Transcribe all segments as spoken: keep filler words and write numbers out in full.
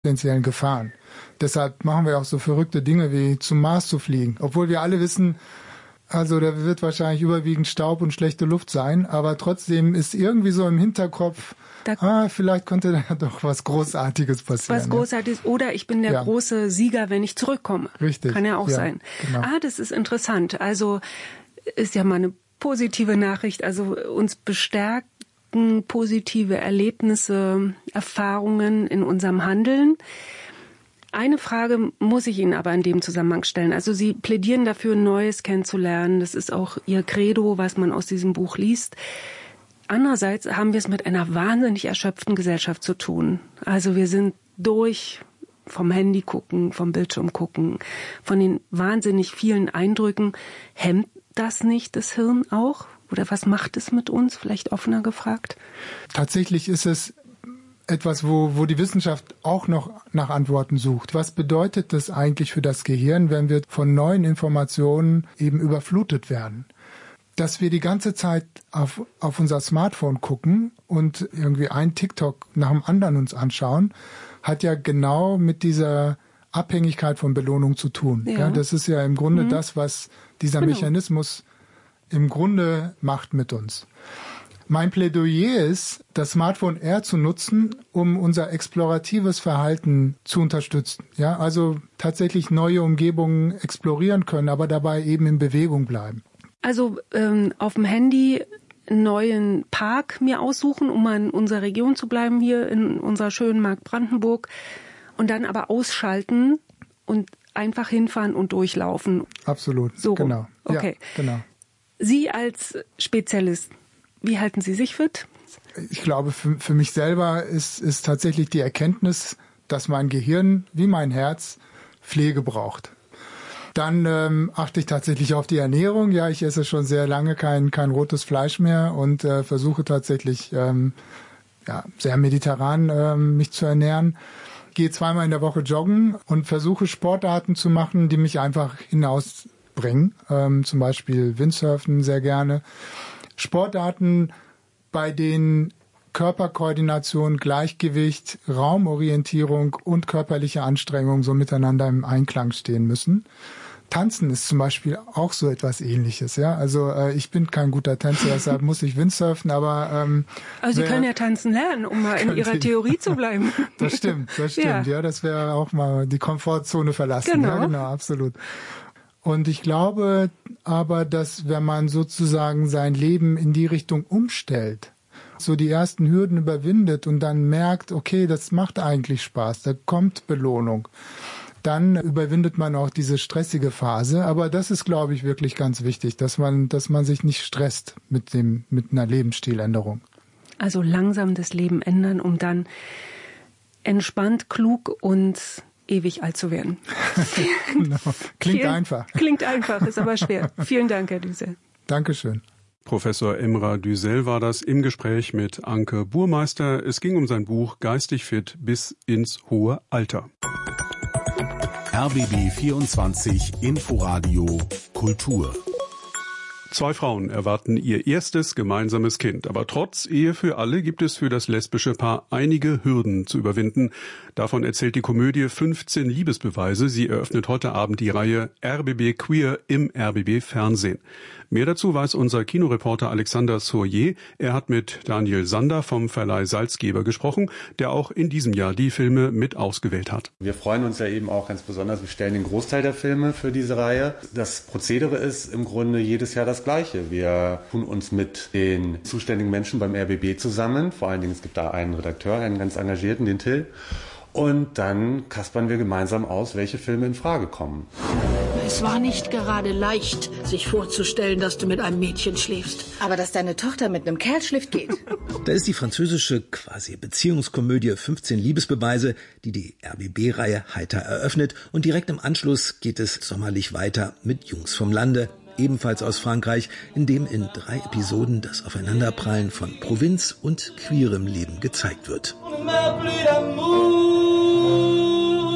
potenziellen Gefahren. Deshalb machen wir auch so verrückte Dinge wie zum Mars zu fliegen, obwohl wir alle wissen, also da wird wahrscheinlich überwiegend Staub und schlechte Luft sein, aber trotzdem ist irgendwie so im Hinterkopf, da, ah, vielleicht könnte da doch was Großartiges passieren. Was Großartiges, ja. Oder ich bin der ja. große Sieger, wenn ich zurückkomme. Richtig. Kann ja auch ja, sein. Genau. Ah, das ist interessant. Also ist ja mal eine positive Nachricht. Also uns bestärken positive Erlebnisse, Erfahrungen in unserem Handeln. Eine Frage muss ich Ihnen aber in dem Zusammenhang stellen. Also Sie plädieren dafür, Neues kennenzulernen. Das ist auch Ihr Credo, was man aus diesem Buch liest. Andererseits haben wir es mit einer wahnsinnig erschöpften Gesellschaft zu tun. Also wir sind durch vom Handy gucken, vom Bildschirm gucken, von den wahnsinnig vielen Eindrücken. Hemmt das nicht das Hirn auch? Oder was macht es mit uns? Vielleicht offener gefragt. Tatsächlich ist es etwas, wo, wo die Wissenschaft auch noch nach Antworten sucht. Was bedeutet das eigentlich für das Gehirn, wenn wir von neuen Informationen eben überflutet werden? Dass wir die ganze Zeit auf, auf unser Smartphone gucken und irgendwie ein TikTok nach dem anderen uns anschauen, hat ja genau mit dieser Abhängigkeit von Belohnung zu tun. Ja. Ja, das ist ja im Grunde mhm. das, was dieser genau. Mechanismus im Grunde macht mit uns. Mein Plädoyer ist, das Smartphone eher zu nutzen, um unser exploratives Verhalten zu unterstützen. Ja, also tatsächlich neue Umgebungen explorieren können, aber dabei eben in Bewegung bleiben. Also ähm, auf dem Handy einen neuen Park mir aussuchen, um mal in unserer Region zu bleiben, hier in unserer schönen Mark Brandenburg, und dann aber ausschalten und einfach hinfahren und durchlaufen. Absolut, so genau. Okay. Ja, genau. Sie als Spezialist, wie halten Sie sich fit? Ich glaube, für, für mich selber ist, ist tatsächlich die Erkenntnis, dass mein Gehirn wie mein Herz Pflege braucht. Dann ähm, achte ich tatsächlich auf die Ernährung. Ja, ich esse schon sehr lange kein, kein rotes Fleisch mehr und äh, versuche tatsächlich ähm, ja, sehr mediterran ähm, mich zu ernähren. Gehe zweimal in der Woche joggen und versuche Sportarten zu machen, die mich einfach hinausbringen. Ähm, zum Beispiel Windsurfen sehr gerne. Sportarten, bei denen Körperkoordination, Gleichgewicht, Raumorientierung und körperliche Anstrengung so miteinander im Einklang stehen müssen. Tanzen ist zum Beispiel auch so etwas Ähnliches. Ja, also äh, ich bin kein guter Tänzer, deshalb muss ich Windsurfen, aber ähm, also Sie wer, können ja tanzen lernen, um mal in Ihrer Theorie zu bleiben. Das stimmt, das stimmt. Ja, ja, das wäre auch mal die Komfortzone verlassen. Genau, ja, genau, absolut. Und ich glaube aber, dass wenn man sozusagen sein Leben in die Richtung umstellt, so die ersten Hürden überwindet und dann merkt, okay, das macht eigentlich Spaß, da kommt Belohnung, dann überwindet man auch diese stressige Phase. Aber das ist, glaube ich, wirklich ganz wichtig, dass man, dass man sich nicht stresst mit dem, mit einer Lebensstiländerung. Also langsam das Leben ändern, um dann entspannt, klug und ewig alt zu werden. Genau. Klingt Vielen, einfach. Klingt einfach, ist aber schwer. Vielen Dank, Herr Düsel. Dankeschön. Professor Emrah Düsel war das im Gespräch mit Anke Burmeister. Es ging um sein Buch Geistig fit bis ins hohe Alter. R B B vierundzwanzig Inforadio Kultur. Zwei Frauen erwarten ihr erstes gemeinsames Kind. Aber trotz Ehe für alle gibt es für das lesbische Paar einige Hürden zu überwinden. Davon erzählt die Komödie fünfzehn Liebesbeweise. Sie eröffnet heute Abend die Reihe R B B Queer im R B B Fernsehen. Mehr dazu weiß unser Kinoreporter Alexander Soyer. Er hat mit Daniel Sander vom Verleih Salzgeber gesprochen, der auch in diesem Jahr die Filme mit ausgewählt hat. Wir freuen uns ja eben auch ganz besonders, wir stellen den Großteil der Filme für diese Reihe. Das Prozedere ist im Grunde jedes Jahr das Gleiche. Wir tun uns mit den zuständigen Menschen beim R B B zusammen. Vor allen Dingen, es gibt da einen Redakteur, einen ganz engagierten, den Till. Und dann kaspern wir gemeinsam aus, welche Filme in Frage kommen. Es war nicht gerade leicht, sich vorzustellen, dass du mit einem Mädchen schläfst. Aber dass deine Tochter mit einem Kerl schläft, geht. Da ist die französische quasi Beziehungskomödie fünfzehn Liebesbeweise, die die R B B-Reihe heiter eröffnet. Und direkt im Anschluss geht es sommerlich weiter mit Jungs vom Lande, ebenfalls aus Frankreich, in dem in drei Episoden das Aufeinanderprallen von Provinz und queerem Leben gezeigt wird.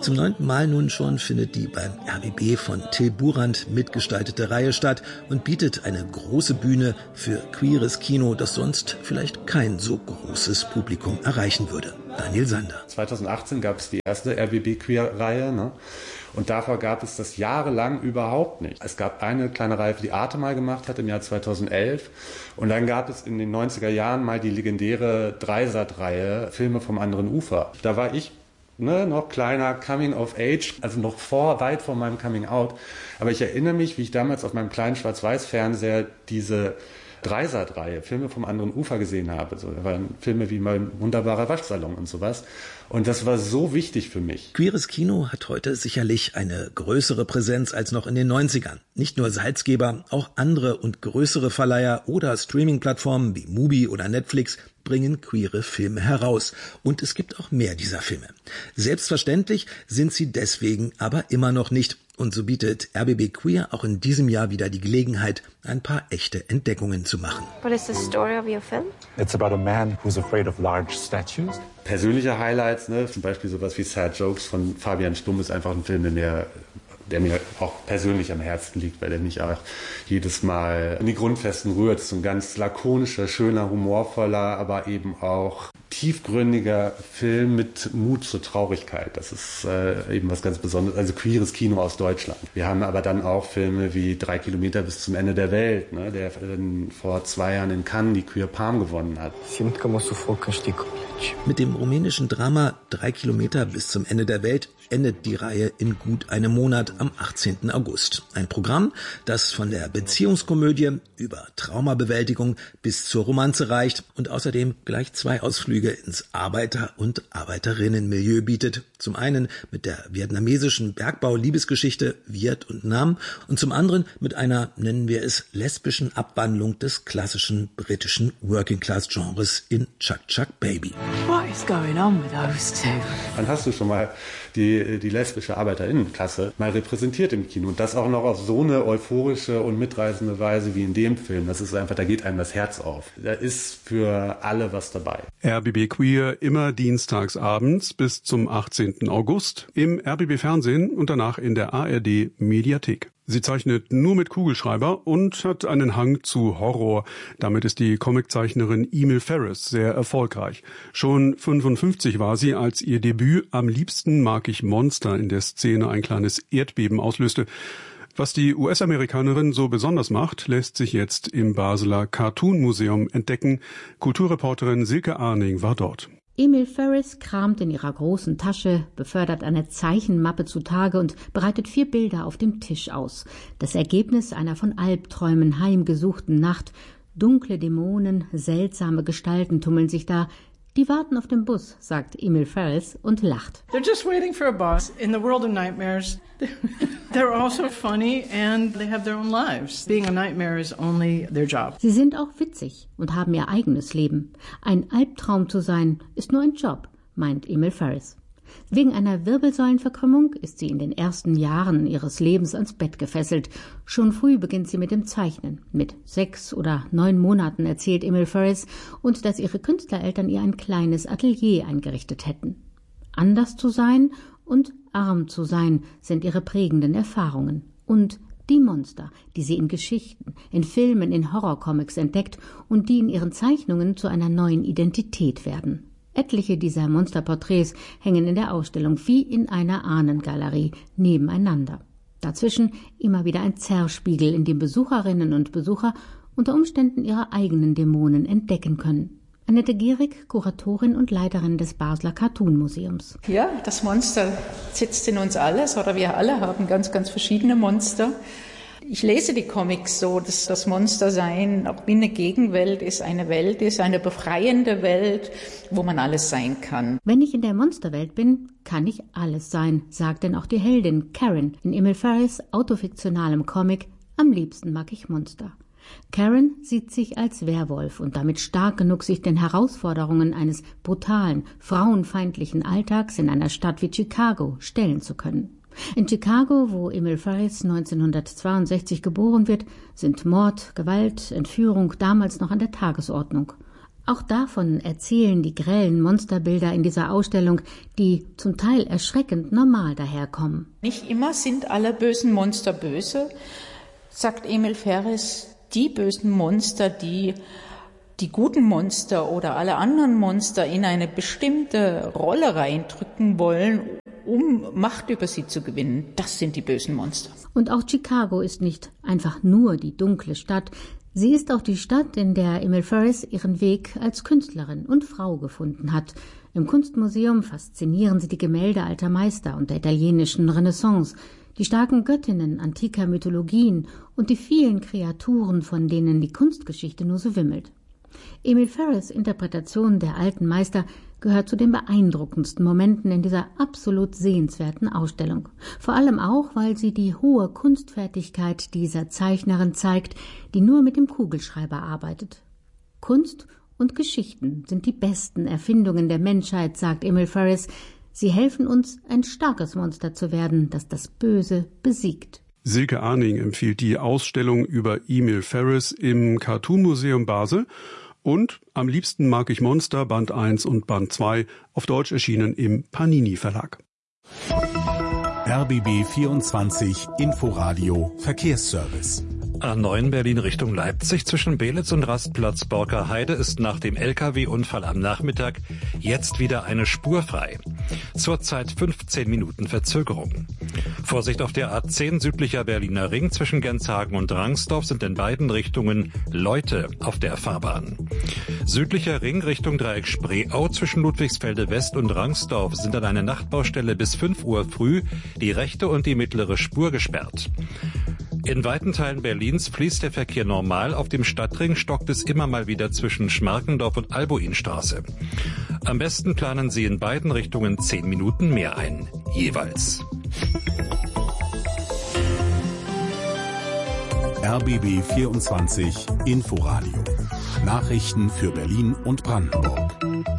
Zum neunten Mal nun schon findet die beim R B B von Till Burand mitgestaltete Reihe statt und bietet eine große Bühne für queeres Kino, das sonst vielleicht kein so großes Publikum erreichen würde. Daniel Sander. zweitausendachtzehn gab es die erste R B B-Queer-Reihe, ne? Und davor gab es das jahrelang überhaupt nicht. Es gab eine kleine Reihe, die Arte mal gemacht hat im Jahr zweitausendelf. Und dann gab es in den neunziger Jahren mal die legendäre Dreisat-Reihe Filme vom anderen Ufer. Da war ich ne, noch kleiner, Coming of Age, also noch vor, weit vor meinem Coming Out. Aber ich erinnere mich, wie ich damals auf meinem kleinen Schwarz-Weiß-Fernseher diese Dreisat-Reihe, Filme vom anderen Ufer gesehen habe. So, da waren Filme wie mein wunderbarer Waschsalon und sowas. Und das war so wichtig für mich. Queeres Kino hat heute sicherlich eine größere Präsenz als noch in den neunzigern. Nicht nur Salzgeber, auch andere und größere Verleiher oder Streaming-Plattformen wie Mubi oder Netflix bringen queere Filme heraus. Und es gibt auch mehr dieser Filme. Selbstverständlich sind sie deswegen aber immer noch nicht. Und so bietet R B B Queer auch in diesem Jahr wieder die Gelegenheit, ein paar echte Entdeckungen zu machen. What is the story of your film? It's about a man who's afraid of large statues. Persönliche Highlights, ne? Zum Beispiel sowas wie Sad Jokes von Fabian Stumm ist einfach ein Film, der mir, der mir auch persönlich am Herzen liegt, weil er mich auch jedes Mal in die Grundfesten rührt. Es ist ein ganz lakonischer, schöner, humorvoller, aber eben auch tiefgründiger Film mit Mut zur Traurigkeit. Das ist äh, eben was ganz Besonderes, also queeres Kino aus Deutschland. Wir haben aber dann auch Filme wie Drei Kilometer bis zum Ende der Welt, ne, der äh, vor zwei Jahren in Cannes die Queer Palm gewonnen hat. Mit dem rumänischen Drama Drei Kilometer bis zum Ende der Welt endet die Reihe in gut einem Monat am achtzehnten August. Ein Programm, das von der Beziehungskomödie über Traumabewältigung bis zur Romanze reicht und außerdem gleich zwei Ausflüge ins Arbeiter- und Arbeiterinnenmilieu bietet. Zum einen mit der vietnamesischen Bergbau-Liebesgeschichte Viet und Nam und zum anderen mit einer, nennen wir es, lesbischen Abwandlung des klassischen britischen Working-Class-Genres in Chuck Chuck Baby. What is going on with those two? Dann hast du schon mal die, die lesbische Arbeiterinnenklasse mal repräsentiert im Kino. Und das auch noch auf so eine euphorische und mitreißende Weise wie in dem Film. Das ist einfach, da geht einem das Herz auf. Da ist für alle was dabei. R B B Queer immer dienstags abends bis zum achtzehnten August im R B B Fernsehen und danach in der A R D Mediathek. Sie zeichnet nur mit Kugelschreiber und hat einen Hang zu Horror. Damit ist die Comiczeichnerin Emil Ferris sehr erfolgreich. Schon fünfundfünfzig war sie, als ihr Debüt Am liebsten mag ich Monster in der Szene ein kleines Erdbeben auslöste. Was die U S-Amerikanerin so besonders macht, lässt sich jetzt im Basler Cartoon Museum entdecken. Kulturreporterin Silke Arning war dort. Emil Ferris kramt in ihrer großen Tasche, befördert eine Zeichenmappe zutage und breitet vier Bilder auf dem Tisch aus. Das Ergebnis einer von Albträumen heimgesuchten Nacht. Dunkle Dämonen, seltsame Gestalten tummeln sich da. Die warten auf den Bus, sagt Emil Ferris und lacht. They're just waiting for a bus. In the world of nightmares, they're also funny and they have their own lives. Being a nightmare is only their job. Sie sind auch witzig und haben ihr eigenes Leben. Ein Albtraum zu sein, ist nur ein Job, meint Emil Ferris. Wegen einer Wirbelsäulenverkrümmung ist sie in den ersten Jahren ihres Lebens ans Bett gefesselt. Schon früh beginnt sie mit dem Zeichnen. Mit sechs oder neun Monaten erzählt Emil Ferris, und dass ihre Künstlereltern ihr ein kleines Atelier eingerichtet hätten. Anders zu sein und arm zu sein sind ihre prägenden Erfahrungen. Und die Monster, die sie in Geschichten, in Filmen, in Horrorcomics entdeckt und die in ihren Zeichnungen zu einer neuen Identität werden. Etliche dieser Monsterporträts hängen in der Ausstellung wie in einer Ahnengalerie nebeneinander. Dazwischen immer wieder ein Zerrspiegel, in dem Besucherinnen und Besucher unter Umständen ihre eigenen Dämonen entdecken können. Annette Gehrig, Kuratorin und Leiterin des Basler Cartoon Museums. Ja, das Monster sitzt in uns alles, oder wir alle haben ganz, ganz verschiedene Monster. Ich lese die Comics so, dass das Monstersein auch wie eine Gegenwelt ist, eine Welt ist, eine befreiende Welt, wo man alles sein kann. Wenn ich in der Monsterwelt bin, kann ich alles sein, sagt denn auch die Heldin Karen in Emil Ferris' autofiktionalem Comic Am liebsten mag ich Monster. Karen sieht sich als Werwolf und damit stark genug, sich den Herausforderungen eines brutalen, frauenfeindlichen Alltags in einer Stadt wie Chicago stellen zu können. In Chicago, wo Emil Ferris neunzehnhundertzweiundsechzig geboren wird, sind Mord, Gewalt, Entführung damals noch an der Tagesordnung. Auch davon erzählen die grellen Monsterbilder in dieser Ausstellung, die zum Teil erschreckend normal daherkommen. Nicht immer sind alle bösen Monster böse, sagt Emil Ferris. Die bösen Monster, die die guten Monster oder alle anderen Monster in eine bestimmte Rolle reindrücken wollen, um Macht über sie zu gewinnen, das sind die bösen Monster. Und auch Chicago ist nicht einfach nur die dunkle Stadt. Sie ist auch die Stadt, in der Emil Ferris ihren Weg als Künstlerin und Frau gefunden hat. Im Kunstmuseum faszinieren sie die Gemälde alter Meister und der italienischen Renaissance, die starken Göttinnen antiker Mythologien und die vielen Kreaturen, von denen die Kunstgeschichte nur so wimmelt. Emil Ferris' Interpretation der alten Meister gehört zu den beeindruckendsten Momenten in dieser absolut sehenswerten Ausstellung. Vor allem auch, weil sie die hohe Kunstfertigkeit dieser Zeichnerin zeigt, die nur mit dem Kugelschreiber arbeitet. Kunst und Geschichten sind die besten Erfindungen der Menschheit, sagt Emil Ferris. Sie helfen uns, ein starkes Monster zu werden, das das Böse besiegt. Silke Arning empfiehlt die Ausstellung über Emil Ferris im Cartoon Museum Basel. Und Am liebsten mag ich Monster, Band eins und Band zwei, auf Deutsch erschienen im Panini Verlag. R B B vierundzwanzig Inforadio Verkehrsservice. A neun Berlin Richtung Leipzig zwischen Belitz und Rastplatz Borker-Heide ist nach dem L K W-Unfall am Nachmittag jetzt wieder eine Spur frei. Zurzeit fünfzehn Minuten Verzögerung. Vorsicht auf der A zehn südlicher Berliner Ring zwischen Genshagen und Rangsdorf sind in beiden Richtungen Leute auf der Fahrbahn. Südlicher Ring Richtung Dreieck Spreeau zwischen Ludwigsfelde West und Rangsdorf sind an einer Nachtbaustelle bis fünf Uhr früh die rechte und die mittlere Spur gesperrt. In weiten Teilen Berlins fließt der Verkehr normal. Auf dem Stadtring stockt es immer mal wieder zwischen Schmarkendorf und Albuinstraße. Am besten planen Sie in beiden Richtungen zehn Minuten mehr ein, jeweils. R B B vierundzwanzig Inforadio. Nachrichten für Berlin und Brandenburg.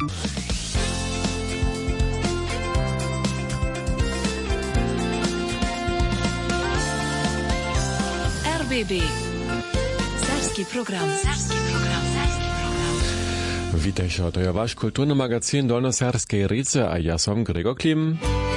R B B. Serbski program. Serbski program. Serbski program. Witajcie, to ja wasz kulturny magazyn Dolnoserbskiej Rice, a ja sam Gregor Klim.